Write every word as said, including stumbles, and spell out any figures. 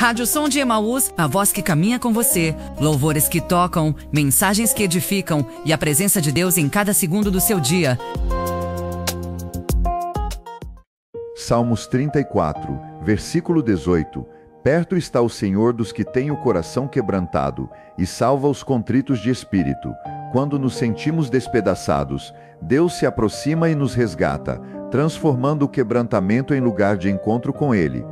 Rádio Som de Emaús, a voz que caminha com você. Louvores que tocam, mensagens que edificam e a presença de Deus em cada segundo do seu dia. Salmos trinta e quatro, versículo dezoito. Perto está o Senhor dos que têm o coração quebrantado e salva os contritos de espírito. Quando nos sentimos despedaçados, Deus se aproxima e nos resgata, transformando o quebrantamento em lugar de encontro com Ele.